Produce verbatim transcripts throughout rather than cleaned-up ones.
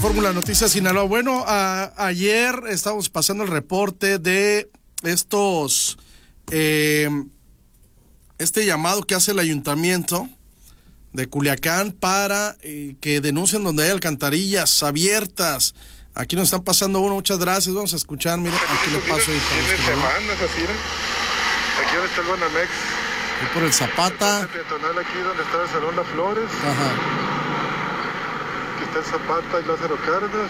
Fórmula Noticias Sinaloa. Bueno, a, ayer estábamos pasando el reporte de estos, eh, este llamado que hace el ayuntamiento de Culiacán para eh, que denuncien donde hay alcantarillas abiertas. Aquí nos están pasando uno, muchas gracias. Vamos a escuchar, mira, aquí le paso. Tiene semanas así, ¿no? Aquí donde está el Banamex. Aquí por el Zapata. El peatonal aquí donde está el Salón Las Flores. Ajá. Aquí está el Zapata y Lázaro Cárdenas.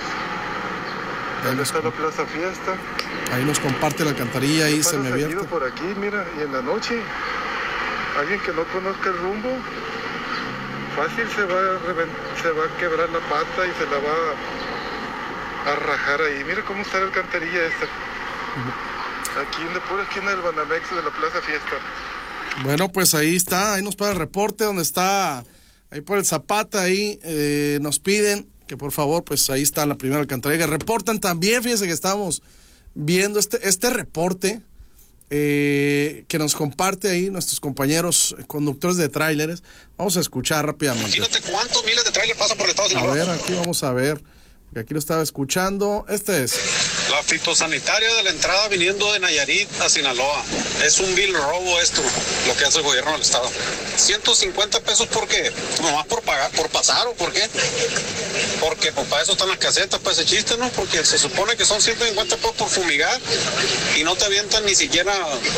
Ahí está la Plaza Fiesta. Ahí nos comparte la alcantarilla, ahí se me abierta. Por aquí, mira, y en la noche, alguien que no conozca el rumbo, fácil se va a, revent- se va a quebrar la pata y se la va a rajar ahí. Mira cómo está la alcantarilla esta. Aquí en la pura esquina del Banamex de la Plaza Fiesta. Bueno, pues ahí está, ahí nos pone el reporte donde está, ahí por el Zapata, ahí eh, nos piden que por favor, pues ahí está la primera alcantarilla. Reportan también, fíjense que estamos viendo este, este reporte eh, que nos comparte ahí nuestros compañeros conductores de tráileres. Vamos a escuchar rápidamente. Imagínate cuántos miles de tráileres pasan por el estado de Sinaloa. A ver, aquí vamos a ver. Aquí lo estaba escuchando. Este es la fitosanitaria de la entrada viniendo de Nayarit a Sinaloa. Es un vil robo esto, lo que hace el gobierno del estado. ciento cincuenta pesos, ¿por qué? ¿Nomás por pagar, por pasar o por qué? Porque pues, para eso están las casetas, para ese chiste, ¿no? Porque se supone que son ciento cincuenta pesos por fumigar y no te avientan ni siquiera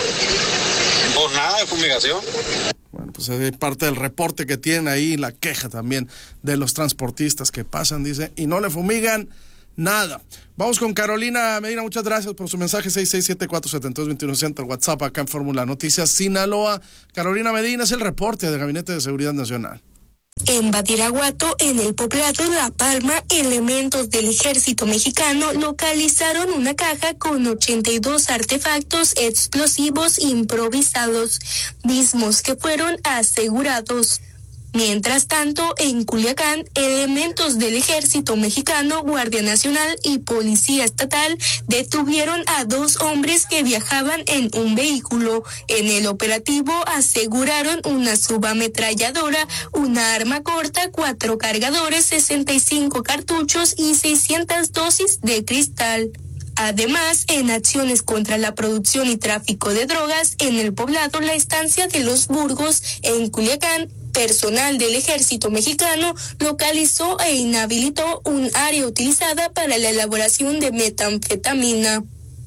por nada de fumigación. Bueno, pues es parte del reporte que tienen ahí, la queja también de los transportistas que pasan, dice, y no le fumigan nada. Vamos con Carolina Medina, muchas gracias por su mensaje, seis seis siete, cuatro siete dos, dos uno cero cero, el WhatsApp acá en Fórmula Noticias Sinaloa. Carolina Medina, es el reporte del Gabinete de Seguridad Nacional. En Badiraguato, en el poblado La Palma, elementos del ejército mexicano localizaron una caja con ochenta y dos artefactos explosivos improvisados, mismos que fueron asegurados. Mientras tanto, en Culiacán, elementos del ejército mexicano, Guardia Nacional y Policía Estatal detuvieron a dos hombres que viajaban en un vehículo. En el operativo aseguraron una subametralladora, una arma corta, cuatro cargadores, sesenta y cinco cartuchos y seiscientas dosis de cristal. Además, en acciones contra la producción y tráfico de drogas en el poblado La Estancia de los Burgos, en Culiacán, personal del ejército mexicano localizó e inhabilitó un área utilizada para la elaboración de metanfetamina.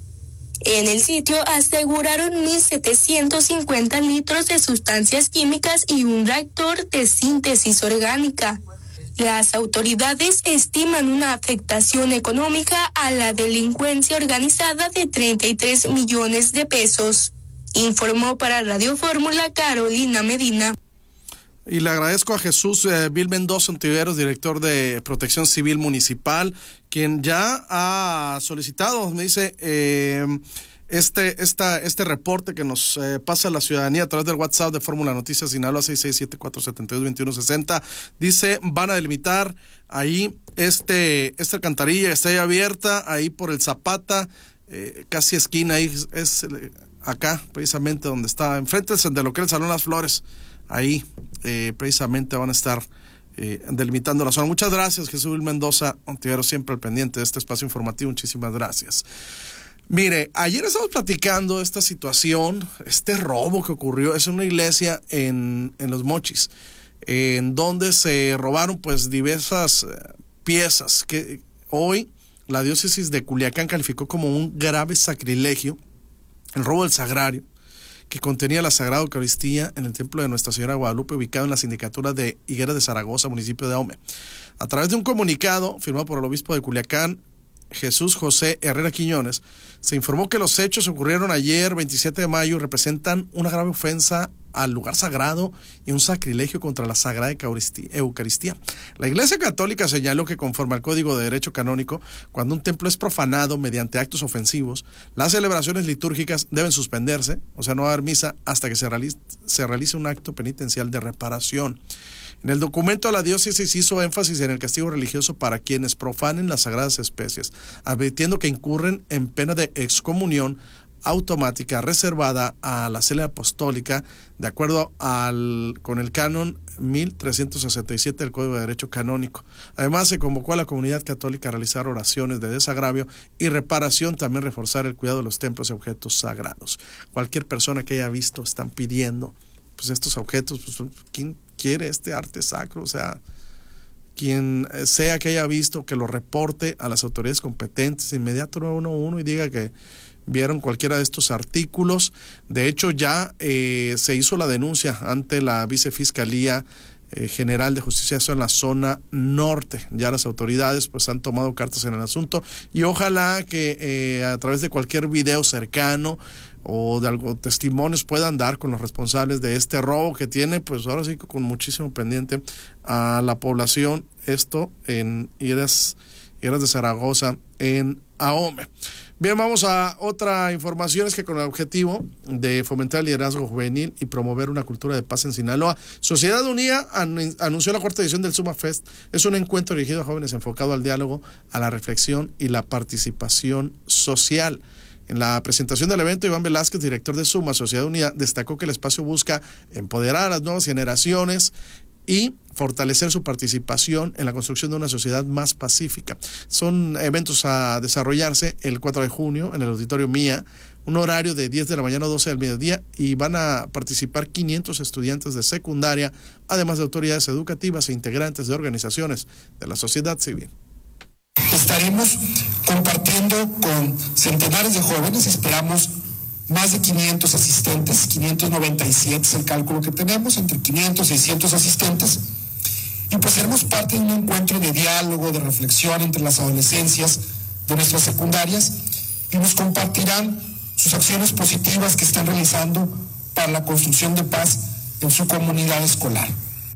En el sitio aseguraron mil setecientos cincuenta litros de sustancias químicas y un reactor de síntesis orgánica. Las autoridades estiman una afectación económica a la delincuencia organizada de treinta y tres millones de pesos. Informó para Radio Fórmula Carolina Medina. Y le agradezco a Jesús eh, Vil Mendoza Ontiveros, director de Protección Civil Municipal, quien ya ha solicitado, me dice, eh, este esta este reporte que nos eh, pasa la ciudadanía a través del WhatsApp de Fórmula Noticias Sinaloa seis seis siete, cuatro siete dos, dos uno seis cero. Dice, van a delimitar ahí este esta alcantarilla, está ahí abierta, ahí por el Zapata, eh, casi esquina, ahí es, es eh, acá, precisamente donde está, enfrente de lo que es el Salón Las Flores. Ahí eh, precisamente van a estar eh, delimitando la zona. Muchas gracias, Jesús Mendoza Ontiveros, siempre al pendiente de este espacio informativo. Muchísimas gracias. Mire, ayer estamos platicando esta situación, este robo que ocurrió, es una iglesia en, en Los Mochis, en donde se robaron pues diversas eh, piezas que hoy la diócesis de Culiacán calificó como un grave sacrilegio, el robo del sagrario, que contenía la Sagrada Eucaristía en el templo de Nuestra Señora de Guadalupe, ubicado en la sindicatura de Higueras de Zaragoza, municipio de Ahome. A través de un comunicado firmado por el obispo de Culiacán, Jesús José Herrera Quiñones, se informó que los hechos ocurrieron ayer, veintisiete de mayo, y representan una grave ofensa al lugar sagrado y un sacrilegio contra la Sagrada Eucaristía. La Iglesia Católica señaló que conforme al Código de Derecho Canónico, cuando un templo es profanado mediante actos ofensivos, las celebraciones litúrgicas deben suspenderse, o sea, no va a haber misa hasta que se realice, se realice un acto penitencial de reparación. En el documento, la diócesis hizo énfasis en el castigo religioso para quienes profanen las sagradas especies, advirtiendo que incurren en pena de excomunión automática reservada a la célula apostólica de acuerdo al con el canon mil trescientos sesenta y siete del Código de Derecho Canónico. Además, se convocó a la comunidad católica a realizar oraciones de desagravio y reparación, también reforzar el cuidado de los templos y objetos sagrados. Cualquier persona que haya visto, están pidiendo pues estos objetos, pues ¿quién quiere este arte sacro? O sea, quien sea que haya visto, que lo reporte a las autoridades competentes, inmediato nueve uno uno, y diga que vieron cualquiera de estos artículos. De hecho, ya eh, se hizo la denuncia ante la Vicefiscalía eh, General de Justicia, eso en la zona norte. Ya las autoridades pues han tomado cartas en el asunto, y ojalá que eh, a través de cualquier video cercano o de algo, testimonios, puedan dar con los responsables de este robo que tiene, pues ahora sí con muchísimo pendiente a la población, esto en Higueras, Higueras de Zaragoza, en Ahome. Bien, vamos a otra información, es que con el objetivo de fomentar el liderazgo juvenil y promover una cultura de paz en Sinaloa, Sociedad Unida an- anunció la cuarta edición del Suma Fest. Es un encuentro dirigido a jóvenes enfocado al diálogo, a la reflexión y la participación social. En la presentación del evento, Iván Velázquez, director de Suma, Sociedad Unida, destacó que el espacio busca empoderar a las nuevas generaciones y fortalecer su participación en la construcción de una sociedad más pacífica. Son eventos a desarrollarse el cuatro de junio en el Auditorio Mía, un horario de diez de la mañana a doce del mediodía, y van a participar quinientos estudiantes de secundaria, además de autoridades educativas e integrantes de organizaciones de la sociedad civil. Estaremos compartiendo con centenares de jóvenes, esperamos más de quinientos asistentes, quinientos noventa y siete es el cálculo que tenemos, entre quinientos y seiscientos asistentes, y pues seremos parte de un encuentro de diálogo, de reflexión entre las adolescencias de nuestras secundarias, y nos compartirán sus acciones positivas que están realizando para la construcción de paz en su comunidad escolar.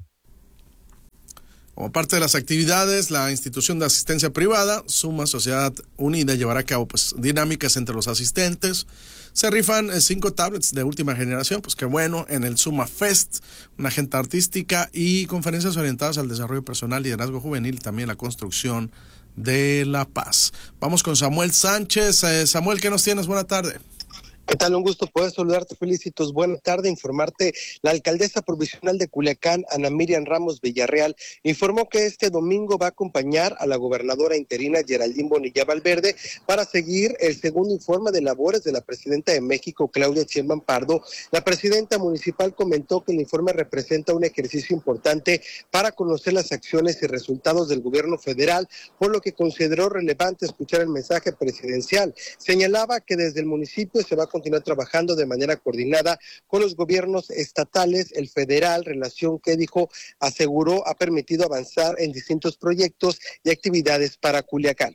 Como parte de las actividades, la institución de asistencia privada, Suma Sociedad Unida, llevará a cabo pues dinámicas entre los asistentes. Se rifan eh, cinco tablets de última generación, pues qué bueno, en el Suma Fest, una agenda artística y conferencias orientadas al desarrollo personal, liderazgo juvenil y también la construcción de la paz. Vamos con Samuel Sánchez. Eh, Samuel, ¿qué nos tienes? Buena tarde. ¿Qué tal? Un gusto poder saludarte, Felicitos. Buena tarde. Informarte, la alcaldesa provisional de Culiacán, Ana Miriam Ramos Villarreal, informó que este domingo va a acompañar a la gobernadora interina Geraldine Bonilla Valverde para seguir el segundo informe de labores de la presidenta de México, Claudia Sheinbaum Pardo. La presidenta municipal comentó que el informe representa un ejercicio importante para conocer las acciones y resultados del gobierno federal, por lo que consideró relevante escuchar el mensaje presidencial. Señalaba que desde el municipio se va a continuar trabajando de manera coordinada con los gobiernos estatales, el federal, relación que dijo, aseguró, ha permitido avanzar en distintos proyectos y actividades para Culiacán.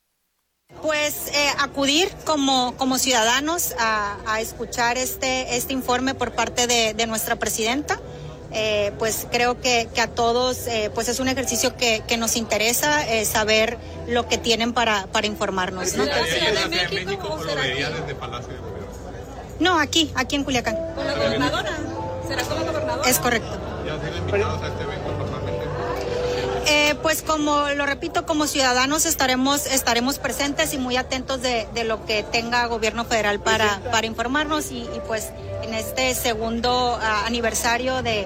Pues eh, acudir como, como ciudadanos a, a escuchar este, este informe por parte de, de nuestra presidenta. Eh, pues creo que, que a todos eh, pues es un ejercicio que, que nos interesa eh, saber lo que tienen para, para informarnos, ¿no? ¿Será Ciudad de México o lo vería desde Palacio de Gobierno? No, aquí, aquí en Culiacán. ¿Con la gobernadora? ¿Será con la gobernadora? Es correcto. ¿Ya tienen invitados a este evento normalmente? Eh, pues como lo repito, como ciudadanos estaremos estaremos presentes y muy atentos de, de lo que tenga gobierno federal para, para informarnos y, y pues en este segundo uh, aniversario de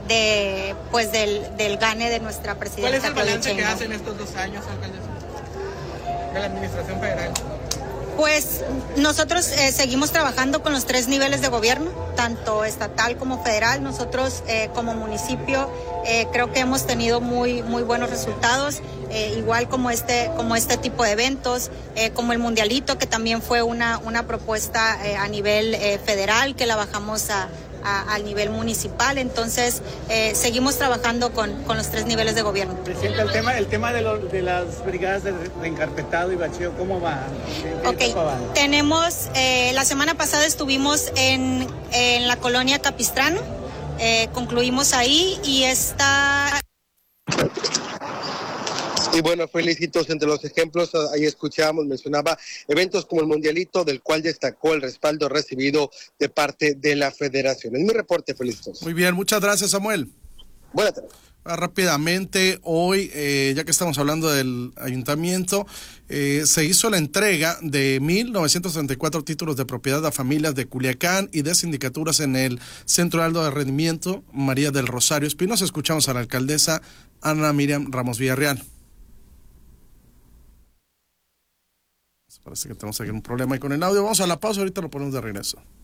de pues del, del gane de nuestra presidenta. ¿Cuál es el balance que Sheinbaum. hacen estos dos años, alcaldesa, de la administración federal? Pues nosotros eh, seguimos trabajando con los tres niveles de gobierno, tanto estatal como federal. Nosotros eh, como municipio eh, creo que hemos tenido muy muy buenos resultados, eh, igual como este como este tipo de eventos, eh, como el Mundialito, que también fue una una propuesta eh, a nivel eh, federal que la bajamos a A, al nivel municipal. Entonces eh, seguimos trabajando con, con los tres niveles de gobierno. Presidenta, el tema, el tema de, lo, de las brigadas de, de encarpetado y bacheo, ¿cómo va? Ok, tenemos, eh, la semana pasada estuvimos en, en la colonia Capistrano, eh, concluimos ahí y está... Y bueno, Felicitos, entre los ejemplos, ahí escuchábamos, mencionaba eventos como el Mundialito, del cual destacó el respaldo recibido de parte de la federación. Es mi reporte, Felicitos. Muy bien, muchas gracias, Samuel. Buenas tardes. Rápidamente, hoy, eh, ya que estamos hablando del ayuntamiento, eh, se hizo la entrega de mil novecientos treinta y cuatro títulos de propiedad a familias de Culiacán y de sindicaturas en el Centro Alto de Rendimiento María del Rosario Espinosa. Escuchamos a la alcaldesa Ana Miriam Ramos Villarreal. Parece que tenemos aquí un problema ahí con el audio. Vamos a la pausa, ahorita lo ponemos de regreso.